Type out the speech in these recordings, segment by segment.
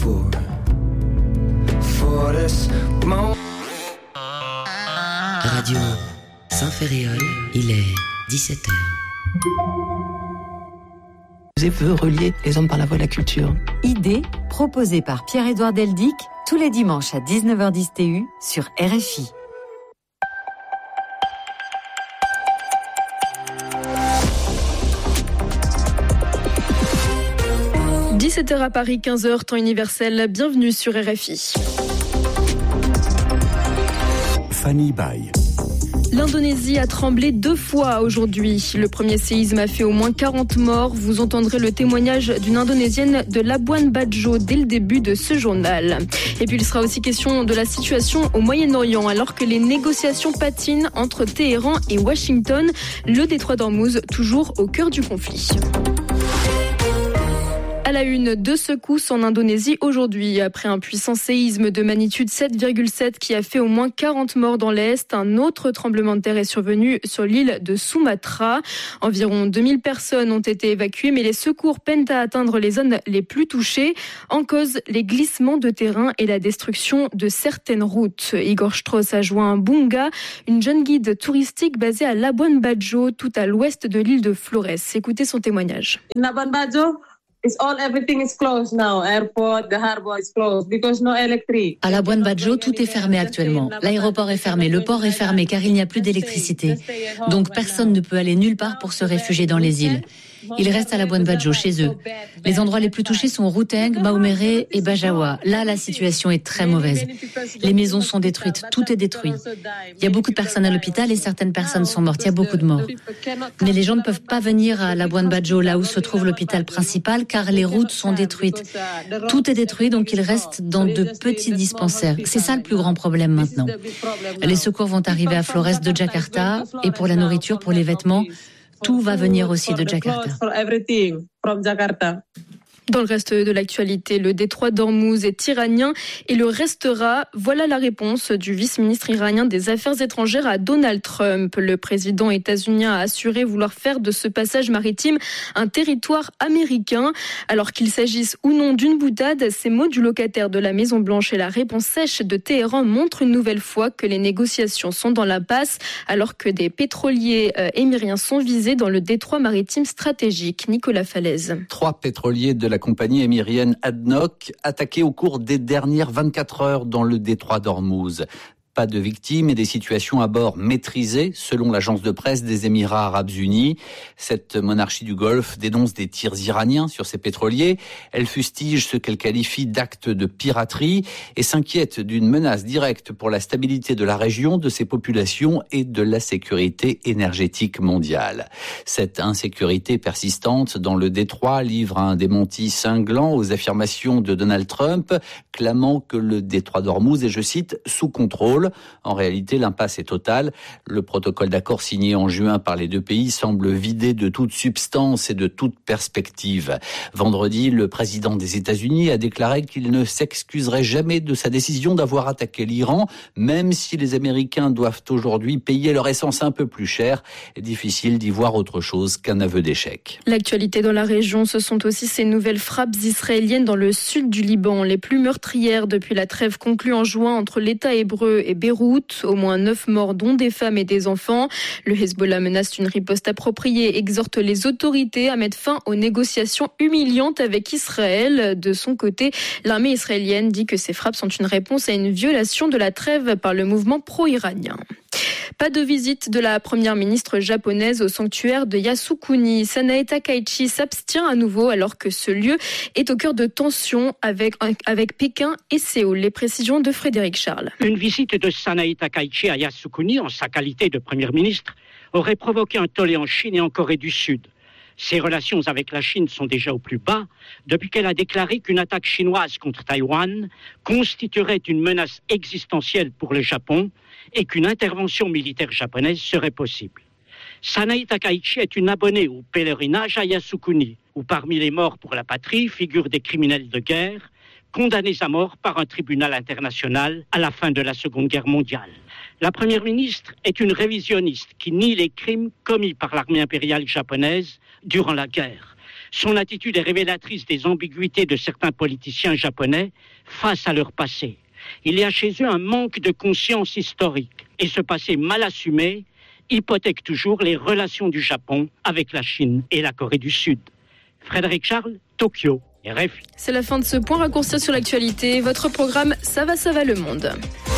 for this moment. Radio Saint-Ferréol, il est 17h. Veut relier les hommes par la voie de la culture. Idée proposée par Pierre-Édouard Deldic tous les dimanches à 19h10 TU sur RFI. « 17h à Paris, 15h, temps universel. Bienvenue sur RFI. » Fanny Baye. L'Indonésie a tremblé 2 fois aujourd'hui. Le premier séisme a fait au moins 40 morts. Vous entendrez le témoignage d'une Indonésienne de Labuan Bajo dès le début de ce journal. Et puis il sera aussi question de la situation au Moyen-Orient alors que les négociations patinent entre Téhéran et Washington. Le détroit d'Ormuz toujours au cœur du conflit. À la une, 2 secousses en Indonésie aujourd'hui. Après un puissant séisme de magnitude 7,7 qui a fait au moins 40 morts dans l'Est, un autre tremblement de terre est survenu sur l'île de Sumatra. Environ 2000 personnes ont été évacuées, mais les secours peinent à atteindre les zones les plus touchées. En cause, les glissements de terrain et la destruction de certaines routes. Igor Strauss a joint Bunga, une jeune guide touristique basée à Labuan Bajo, tout à l'ouest de l'île de Flores. Écoutez son témoignage. Labuan Bajo. Everything is closed now. Airport, the harbor is closed because no electricity. À Labuan Bajo, tout est fermé actuellement. L'aéroport est fermé, le port est fermé car il n'y a plus d'électricité. Donc personne ne peut aller nulle part pour se réfugier dans les îles. Ils restent à Labuan Bajo, chez eux. Les endroits les plus touchés sont Ruteng, Maumere et Bajawa. Là, la situation est très mauvaise. Les maisons sont détruites, tout est détruit. Il y a beaucoup de personnes à l'hôpital et certaines personnes sont mortes. Il y a beaucoup de morts. Mais les gens ne peuvent pas venir à Labuan Bajo, là où se trouve l'hôpital principal, car les routes sont détruites. Tout est détruit, donc ils restent dans de petits dispensaires. C'est ça le plus grand problème maintenant. Les secours vont arriver à Flores de Jakarta et pour la nourriture, pour les vêtements, tout va venir aussi de Jakarta. Dans le reste de l'actualité, le détroit d'Ormuz est iranien et le restera. Voilà la réponse du vice-ministre iranien des Affaires étrangères à Donald Trump. Le président états-unien a assuré vouloir faire de ce passage maritime un territoire américain. Alors qu'il s'agisse ou non d'une boutade, ces mots du locataire de la Maison-Blanche et la réponse sèche de Téhéran montrent une nouvelle fois que les négociations sont dans l'impasse alors que des pétroliers émiriens sont visés dans le détroit maritime stratégique. Nicolas Falaise. 3 pétroliers de la compagnie émirienne ADNOC attaquée au cours des dernières 24 heures dans le détroit d'Ormuz. Pas de victimes et des situations à bord maîtrisées, selon l'agence de presse des Émirats arabes unis. Cette monarchie du Golfe dénonce des tirs iraniens sur ses pétroliers. Elle fustige ce qu'elle qualifie d'actes de piraterie et s'inquiète d'une menace directe pour la stabilité de la région, de ses populations et de la sécurité énergétique mondiale. Cette insécurité persistante dans le détroit livre un démenti cinglant aux affirmations de Donald Trump, clamant que le détroit d'Ormuz est, je cite, sous contrôle. En réalité, l'impasse est totale. Le protocole d'accord signé en juin par les 2 pays semble vidé de toute substance et de toute perspective. Vendredi, le président des États-Unis a déclaré qu'il ne s'excuserait jamais de sa décision d'avoir attaqué l'Iran, même si les Américains doivent aujourd'hui payer leur essence un peu plus cher. Difficile d'y voir autre chose qu'un aveu d'échec. L'actualité dans la région, ce sont aussi ces nouvelles frappes israéliennes dans le sud du Liban, les plus meurtrières depuis la trêve conclue en juin entre l'État hébreu et Beyrouth. Au moins 9 morts, dont des femmes et des enfants. Le Hezbollah menace d'une riposte appropriée et exhorte les autorités à mettre fin aux négociations humiliantes avec Israël. De son côté, l'armée israélienne dit que ces frappes sont une réponse à une violation de la trêve par le mouvement pro-iranien. Pas de visite de la première ministre japonaise au sanctuaire de Yasukuni. Sanae Takaichi s'abstient à nouveau alors que ce lieu est au cœur de tensions avec Pékin et Séoul. Les précisions de Frédéric Charles. Une visite de Sanae Takaichi à Yasukuni en sa qualité de première ministre aurait provoqué un tollé en Chine et en Corée du Sud. Ses relations avec la Chine sont déjà au plus bas depuis qu'elle a déclaré qu'une attaque chinoise contre Taïwan constituerait une menace existentielle pour le Japon et qu'une intervention militaire japonaise serait possible. Sanae Takaichi est une abonnée au pèlerinage à Yasukuni, où parmi les morts pour la patrie figurent des criminels de guerre condamnés à mort par un tribunal international à la fin de la Seconde Guerre mondiale. La première ministre est une révisionniste qui nie les crimes commis par l'armée impériale japonaise durant la guerre. Son attitude est révélatrice des ambiguïtés de certains politiciens japonais face à leur passé. Il y a chez eux un manque de conscience historique. Et ce passé mal assumé hypothèque toujours les relations du Japon avec la Chine et la Corée du Sud. Frédéric Charles, Tokyo, RFI. C'est la fin de ce point raccourci sur l'actualité. Votre programme, ça va le monde.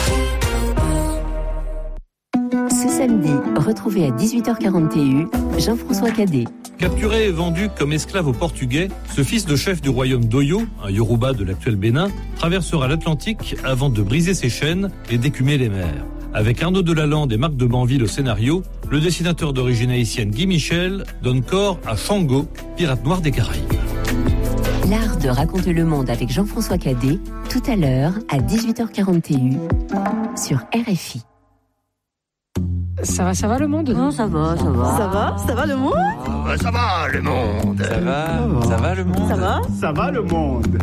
Ce samedi, retrouvez à 18h40 TU Jean-François Cadet. Capturé et vendu comme esclave aux Portugais, ce fils de chef du royaume d'Oyo, un Yoruba de l'actuel Bénin, traversera l'Atlantique avant de briser ses chaînes et d'écumer les mers. Avec Arnaud Delalande et Marc de Banville au scénario, le dessinateur d'origine haïtienne Guy Michel donne corps à Shango, pirate noir des Caraïbes. L'art de raconter le monde avec Jean-François Cadet, tout à l'heure à 18h40 TU sur RFI. Ça va le monde? Non, ça va le monde? Ça va le monde? Ça va le monde? Ça va le monde? Ça va le monde?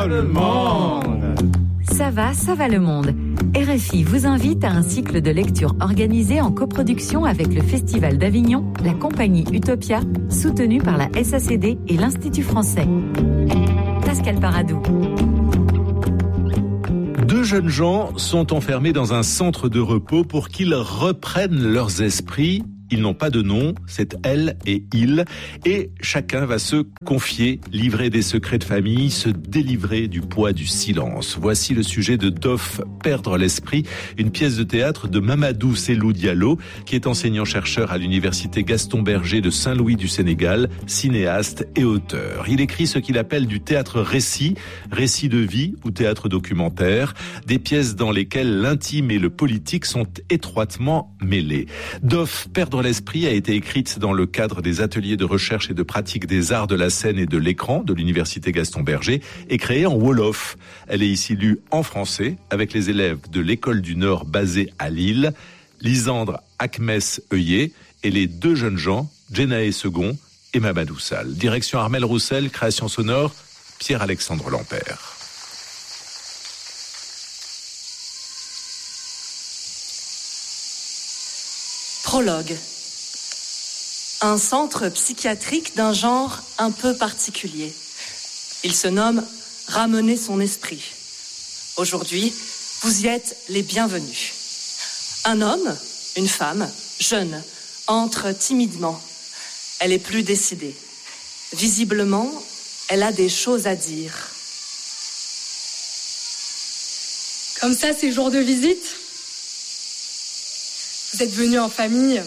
Ça va le monde. RFI vous invite à un cycle de lecture organisé en coproduction avec le Festival d'Avignon, la compagnie Utopia, soutenue par la SACD et l'Institut français. Pascal Paradou. Deux jeunes gens sont enfermés dans un centre de repos pour qu'ils reprennent leurs esprits. Ils n'ont pas de nom, c'est elle et il. Et chacun va se confier, livrer des secrets de famille, se délivrer du poids du silence. Voici le sujet de Dof, Perdre l'esprit, une pièce de théâtre de Mamadou Selou Diallo, qui est enseignant-chercheur à l'université Gaston Berger de Saint-Louis du Sénégal, cinéaste et auteur. Il écrit ce qu'il appelle du théâtre récit, récit de vie ou théâtre documentaire, des pièces dans lesquelles l'intime et le politique sont étroitement mêlés. Dof, Perdre l'esprit a été écrite dans le cadre des ateliers de recherche et de pratique des arts de la scène et de l'écran de l'université Gaston Berger et créée en Wolof. Elle est ici lue en français avec les élèves de l'école du Nord basée à Lille, Lisandre Akmes-Heuillet et les deux jeunes gens, Djenaé Second et Mamadou Sall. Direction Armel Roussel, création sonore, Pierre-Alexandre Lampert. Prologue. Un centre psychiatrique d'un genre un peu particulier. Il se nomme « Ramener son esprit ». Aujourd'hui, vous y êtes les bienvenus. Un homme, une femme, jeune, entre timidement. Elle est plus décidée. Visiblement, elle a des choses à dire. Comme ça, c'est jour de visite ? Vous êtes venus en famille.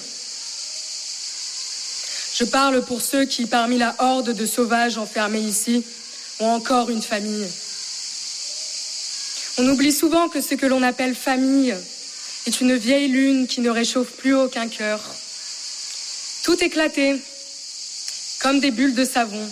Je parle pour ceux qui, parmi la horde de sauvages enfermés ici, ont encore une famille. On oublie souvent que ce que l'on appelle famille est une vieille lune qui ne réchauffe plus aucun cœur. Tout éclaté, comme des bulles de savon.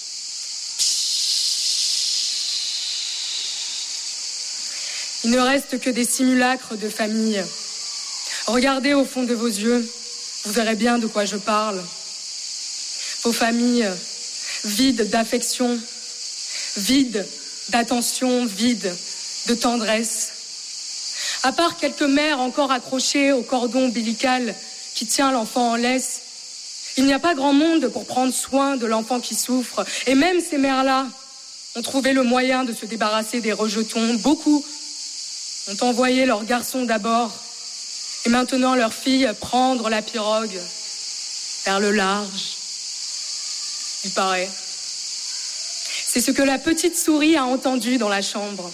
Il ne reste que des simulacres de famille. Regardez au fond de vos yeux, vous verrez bien de quoi je parle. Vos familles vides d'affection, vides d'attention, vides de tendresse. À part quelques mères encore accrochées au cordon ombilical qui tient l'enfant en laisse, il n'y a pas grand monde pour prendre soin de l'enfant qui souffre. Et même ces mères-là ont trouvé le moyen de se débarrasser des rejetons. Beaucoup ont envoyé leurs garçons d'abord et maintenant leurs filles prendre la pirogue vers le large. Il paraît. C'est ce que la petite souris a entendu dans la chambre.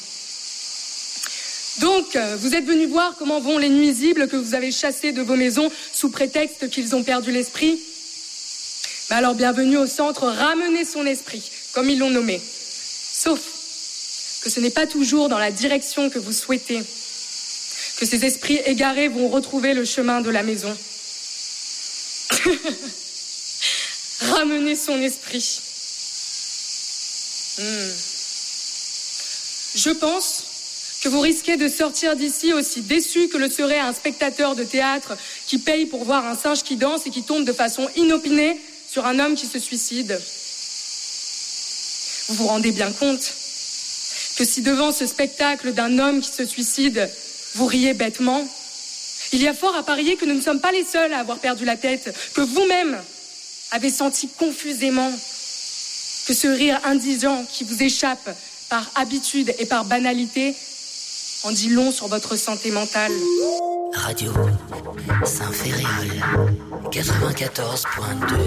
Donc, vous êtes venus voir comment vont les nuisibles que vous avez chassés de vos maisons sous prétexte qu'ils ont perdu l'esprit ? Mais alors, bienvenue au centre Ramener son esprit, comme ils l'ont nommé. Sauf que ce n'est pas toujours dans la direction que vous souhaitez que ces esprits égarés vont retrouver le chemin de la maison. Ramener son esprit. Je pense que vous risquez de sortir d'ici aussi déçu que le serait un spectateur de théâtre qui paye pour voir un singe qui danse et qui tombe de façon inopinée sur un homme qui se suicide. Vous vous rendez bien compte que si devant ce spectacle d'un homme qui se suicide, vous riez bêtement, il y a fort à parier que nous ne sommes pas les seuls à avoir perdu la tête, que vous-même avez senti confusément que ce rire indigent qui vous échappe par habitude et par banalité en dit long sur votre santé mentale. Radio Saint-Ferréol 94.2